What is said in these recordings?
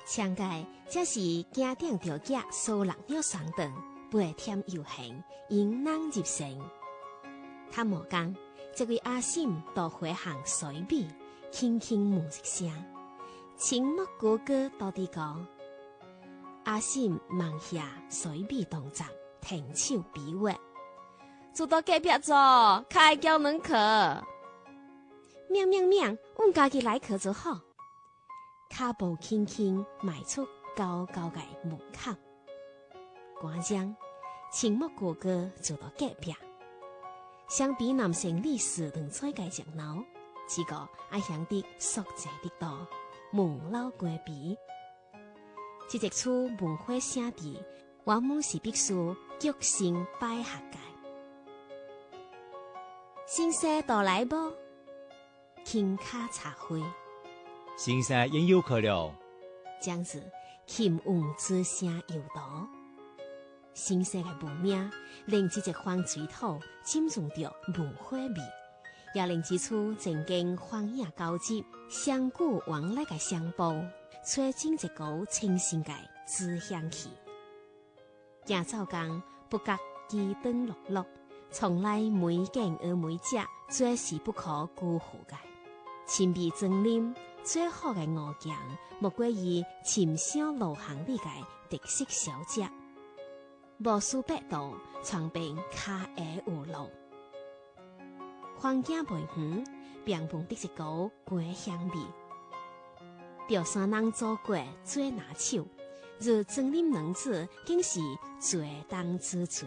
上界这是家顶着架苏人了双凳，背添悠闲，迎人入城。他莫讲，这位阿信到回行水笔，轻轻问一声，请莫哥哥到底讲。阿信忙下水笔动作，停手比划，做到隔壁座，开叫能客。命，阮家己来客就好。脚步轻轻迈出高高的门槛，官将请莫哥哥走到隔壁，相比男性历史两彩嘅热闹，只个爱向的熟悉的多，门老关闭。这一出文化写地，往往是必须脚心摆下界。先生到来不？轻卡茶会。 先生应有客了。 这样子，琴韵之声诱导，新鲜的文名令这只荒水土浸润着文化味，也令这出正经荒野交织、相顾往来的相步，吹进一股清新的枝香气。行走间不觉鸡灯落落，从来每景而每只，最是不可辜负的。亲笔装啉。最好的午行，莫过于深香路行里的特色小食。无数百度，床边卡下有路。环境袂远，并闻得一股果香味。钓山人做过最拿手，如装啉两子，竟是最当之最。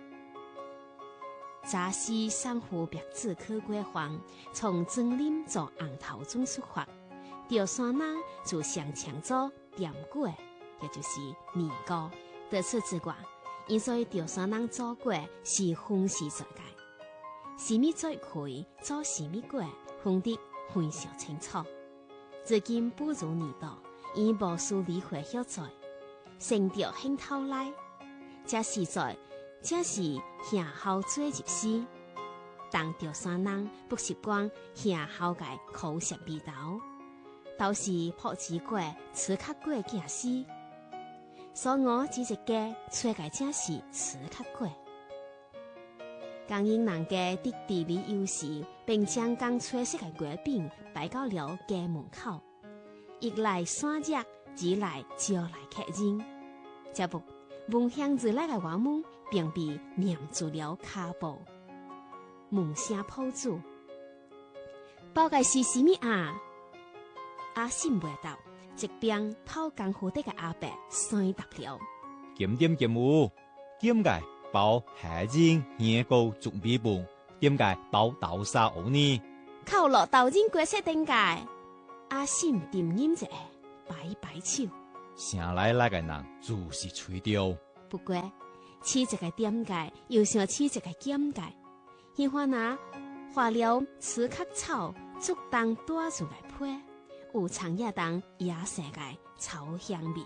早时珊瑚白子科过黄，从装啉做红头中出发。钓山人就上强做点粿，也就是年糕。得此之外，因所以钓山人做粿是分时在界，什么做开做什么粿，分得非常清楚。至今不如年代，已无需理会晓做，成着很透来。这实在，这是夏后做入诗。但钓山人不习惯夏后的口舌味道。都是朴子粿、刺壳粿件事，所以我只一家吹个正是刺壳粿。江阴人家的地理优势，并将刚吹色的粿饼摆到了家门口，一来山热，二来招来客人。这不，闻香而来的外门，并被念住了脚步。门声破住，包个是什么啊？阿信袂到，一边偷工夫的阿伯先答了。 点点点有，点解包海鲜年糕准备饭，点解包豆沙藕呢？ 靠落豆仁锅色顶界，阿信沉吟一下，摆手。 城内那个人就是吹掉。 不过，饲一个点界，又想饲一个减界，喜欢拿化了刺壳草，竹当带出来配。有长夜当野生的草香味，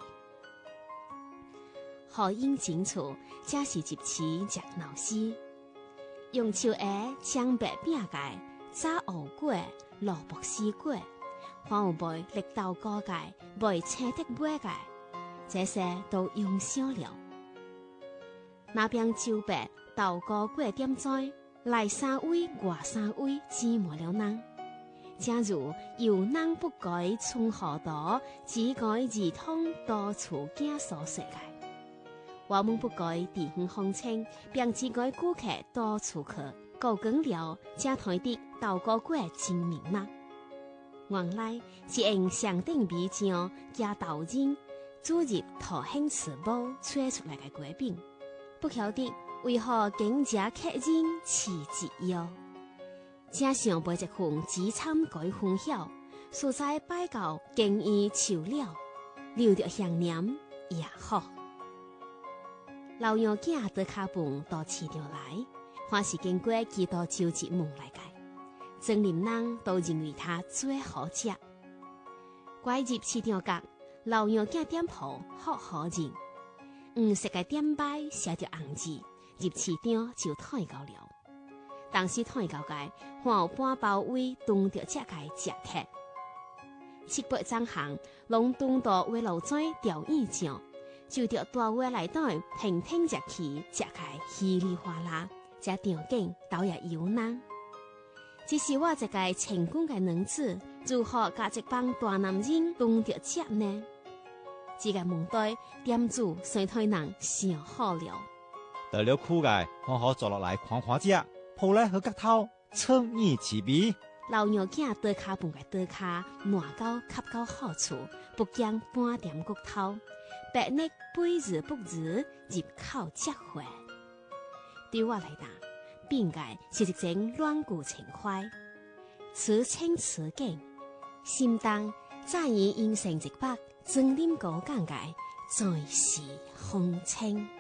好饮清楚，这是一词热闹诗。用手下将白饼盖，炸藕粿、萝卜丝粿，还有卖绿豆糕盖、卖青竹粿盖，这些都用上了。那边酒白豆糕粿点在，内三位外三位挤满了人。假如有人不改春河道，只改儿童到处行所说的；我们不改地方风情，并只改顾客到处去。够讲了，这台的豆糕粿真名吗？原来是用上等米浆加豆仁煮入土香糍粑吹出来的粿饼，不晓得为何经这客人嗤之以鼻。正想买一份纸参改分晓，实在摆到经医受了，留着香念也好。老杨囝在卡饭到市场来，还是经过几道招集门来的，庄林人都认为他最好吃。拐入市场角，老杨囝店铺好好认，黄色的店牌写着红字，入市场就退到了。当时退到界，还有半包位当着这个食客。 700张行，拢东到为老在钓鱼酱，就着大碗来袋，平平食起，食开稀里哗啦，这场景倒也有呢。只是我这个成功的女子，如何甲一帮大男人同着吃呢？这个问题，店主随台人想好了。 到了苦嘅，好好坐落来看看只，抱来和骨头，春意齐鼻。 老娘囝倒卡饭嘅倒卡，烂到吸到好处，不惊半点骨头。白日非日不日，入口即回。对我来讲，变嘅是一种软骨情怀，此情此景，心当早已形成一百真啉高讲嘅，再是风情。